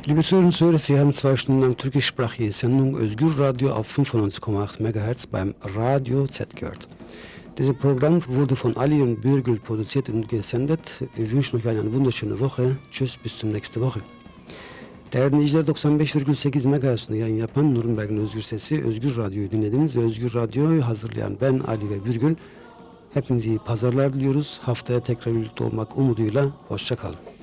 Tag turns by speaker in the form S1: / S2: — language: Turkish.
S1: Liebe Zuhörerinnen und Zuhörer, Sie haben 2 Stunden lang türkischsprachige Sendung Özgür Radio auf 95,8 MHz beim Radio Z gehört. Dieses Programm wurde von Ali und Bürgül produziert und gesendet. Wir wünschen euch eine wunderschöne Woche. Tschüss, bis zum nächste Woche. Değerli dinleyiciler, 95,8 MHz'de yayın yapan Nuremberg'in Özgür Sesi Özgür Radyo'yu dinlediniz ve Özgür Radyo'yu hazırlayan ben Ali ve Bürgül. Hepinize iyi pazarlar diliyoruz. Haftaya tekrar birlikte olmak umuduyla hoşça kalın.